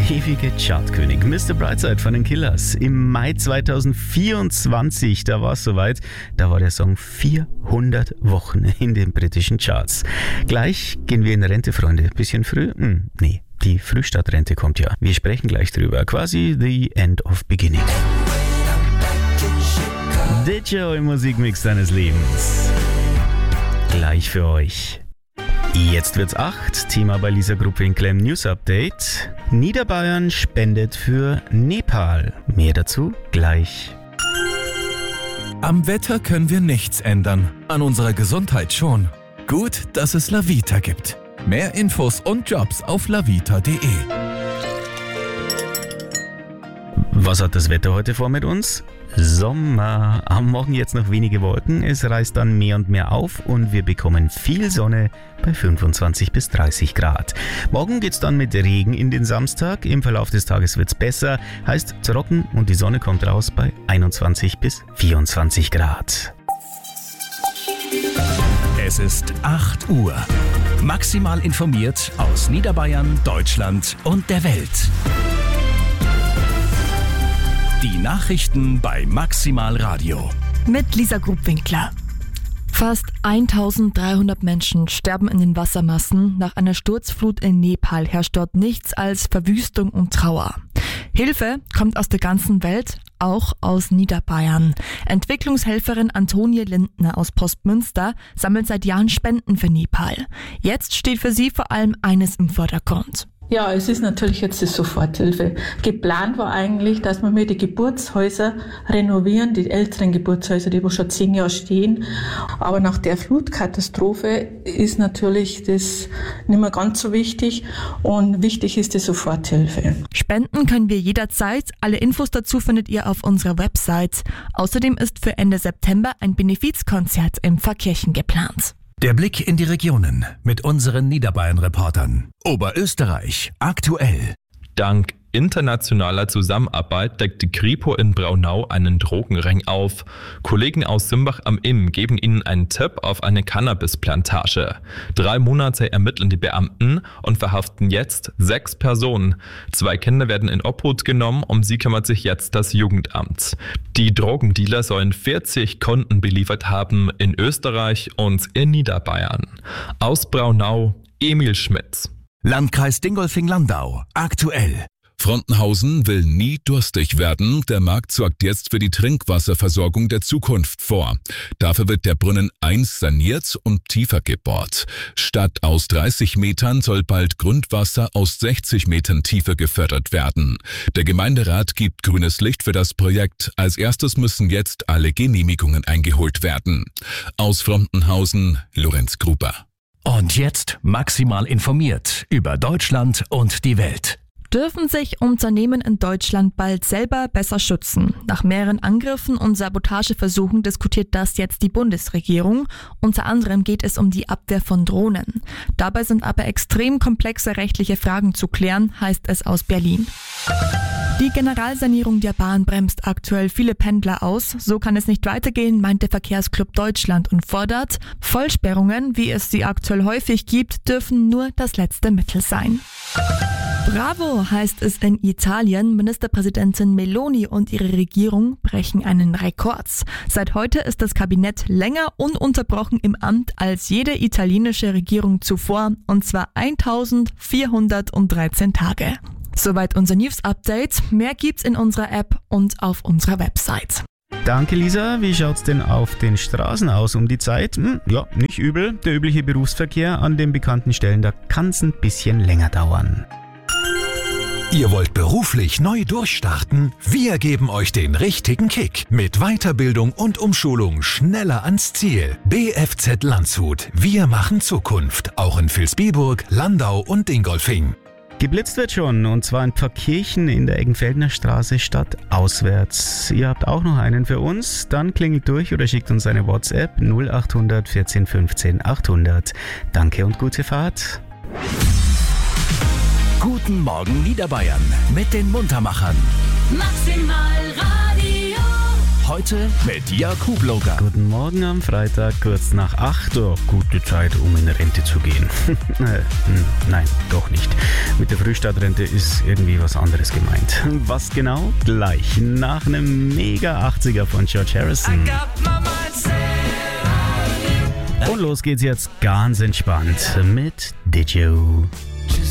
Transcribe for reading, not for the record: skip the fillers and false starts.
ewige Chartkönig Mr. Brightside von den Killers. Im Mai 2024, da war es soweit, da war der Song 400 Wochen in den britischen Charts. Gleich gehen wir in Rente, Freunde. Bisschen früh? Nee, die Frühstadtrente kommt ja. Wir sprechen gleich drüber. Quasi the end of beginning. Der Joey Musikmix deines Lebens. Gleich für euch. Jetzt wird's 8. Thema bei Lisa Grupp-Winkler im News Update. Niederbayern spendet für Nepal. Mehr dazu gleich. Am Wetter können wir nichts ändern, an unserer Gesundheit schon. Gut, dass es Lavita gibt. Mehr Infos und Jobs auf lavita.de. Was hat das Wetter heute vor mit uns? Sommer. Am Morgen jetzt noch wenige Wolken, es reißt dann mehr und mehr auf und wir bekommen viel Sonne bei 25 bis 30 Grad. Morgen geht's dann mit Regen in den Samstag, im Verlauf des Tages wird's besser, heißt trocken und die Sonne kommt raus bei 21 bis 24 Grad. Es ist 8 Uhr. Maximal informiert aus Niederbayern, Deutschland und der Welt. Die Nachrichten bei Maximal Radio. Mit Lisa Grupp-Winkler. Fast 1300 Menschen sterben in den Wassermassen. Nach einer Sturzflut in Nepal herrscht dort nichts als Verwüstung und Trauer. Hilfe kommt aus der ganzen Welt, auch aus Niederbayern. Entwicklungshelferin Antonie Lindner aus Postmünster sammelt seit Jahren Spenden für Nepal. Jetzt steht für sie vor allem eines im Vordergrund. Ja, es ist natürlich jetzt die Soforthilfe. Geplant war eigentlich, dass wir mir die Geburtshäuser renovieren, die älteren Geburtshäuser, die wo schon 10 Jahre stehen. Aber nach der Flutkatastrophe ist natürlich das nicht mehr ganz so wichtig und wichtig ist die Soforthilfe. Spenden können wir jederzeit. Alle Infos dazu findet ihr auf unserer Website. Außerdem ist für Ende September ein Benefizkonzert im Pfarrkirchen geplant. Der Blick in die Regionen mit unseren Niederbayern-Reportern. Oberösterreich aktuell. Dank internationaler Zusammenarbeit deckt die Kripo in Braunau einen Drogenring auf. Kollegen aus Simbach am Inn geben ihnen einen Tipp auf eine Cannabisplantage. 3 Monate ermitteln die Beamten und verhaften jetzt 6 Personen. 2 Kinder werden in Obhut genommen, um sie kümmert sich jetzt das Jugendamt. Die Drogendealer sollen 40 Kunden beliefert haben in Österreich und in Niederbayern. Aus Braunau, Emil Schmitz. Landkreis Dingolfing-Landau aktuell. Frontenhausen will nie durstig werden. Der Markt sorgt jetzt für die Trinkwasserversorgung der Zukunft vor. Dafür wird der Brunnen 1 saniert und tiefer gebohrt. Statt aus 30 Metern soll bald Grundwasser aus 60 Metern Tiefe gefördert werden. Der Gemeinderat gibt grünes Licht für das Projekt. Als erstes müssen jetzt alle Genehmigungen eingeholt werden. Aus Frontenhausen, Lorenz Gruber. Und jetzt maximal informiert über Deutschland und die Welt. Dürfen sich Unternehmen in Deutschland bald selber besser schützen? Nach mehreren Angriffen und Sabotageversuchen diskutiert das jetzt die Bundesregierung. Unter anderem geht es um die Abwehr von Drohnen. Dabei sind aber extrem komplexe rechtliche Fragen zu klären, heißt es aus Berlin. Die Generalsanierung der Bahn bremst aktuell viele Pendler aus. So kann es nicht weitergehen, meint der Verkehrsclub Deutschland und fordert, Vollsperrungen, wie es sie aktuell häufig gibt, dürfen nur das letzte Mittel sein. Bravo heißt es in Italien. Ministerpräsidentin Meloni und ihre Regierung brechen einen Rekord. Seit heute ist das Kabinett länger ununterbrochen im Amt als jede italienische Regierung zuvor, und zwar 1413 Tage. Soweit unser News-Update. Mehr gibt's in unserer App und auf unserer Website. Danke, Lisa. Wie schaut's denn auf den Straßen aus um die Zeit? Ja, nicht übel. Der übliche Berufsverkehr an den bekannten Stellen, da kann's ein bisschen länger dauern. Ihr wollt beruflich neu durchstarten? Wir geben euch den richtigen Kick. Mit Weiterbildung und Umschulung schneller ans Ziel. BFZ Landshut. Wir machen Zukunft. Auch in Vilsbiburg, Landau und Dingolfing. Geblitzt wird schon, und zwar in Pfarrkirchen in der Eggenfeldener Straße stadtauswärts. Ihr habt auch noch einen für uns? Dann klingelt durch oder schickt uns eine WhatsApp 0800 14 15 800. Danke und gute Fahrt. Guten Morgen Niederbayern mit den Muntermachern. Maximal Radio. Heute mit Jakub Loga. Guten Morgen am Freitag, kurz nach 8 Uhr. Gute Zeit, um in Rente zu gehen. Nein, doch nicht. Mit der Frühstart-Rente ist irgendwie was anderes gemeint. Was genau? Gleich nach einem mega 80er von George Harrison. Und los geht's jetzt ganz entspannt mit Did You.